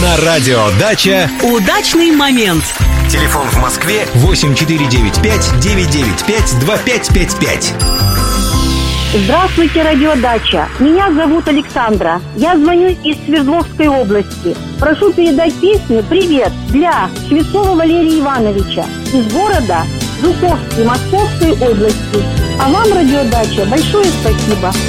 На радио «Дача» удачный момент. Телефон в Москве 8495-995-2555. Здравствуйте, радиодача. Меня зовут Александра. Я звоню из Свердловской области. Прошу передать песню «Привет» для Швецова Валерия Ивановича из города Жуковский Московской области. А вам, радиодача, большое спасибо.